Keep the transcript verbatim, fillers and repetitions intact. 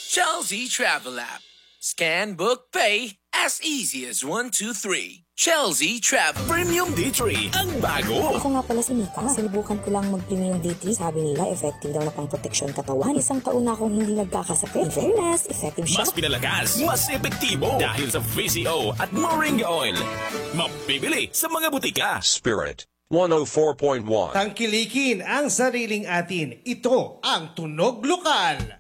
Chelsea Travel App. Scan, book, pay as easy as one, two, three. Chelsea Travel. Premium D three, ang bago. Ako nga pala si Mika. Sinubukan ko lang mag-Premium D three. Sabi nila, effective daw na pang proteksyon katawan. Isang taon na akong hindi nagkakasakit. In fairness, effective siya. Mas pinalakas, mas epektibo dahil sa V C O at Moringa Oil. Mabibili sa mga butika. Spirit one oh four point one. Tangkilikin ang sariling atin. Ito ang Tunog Lokal.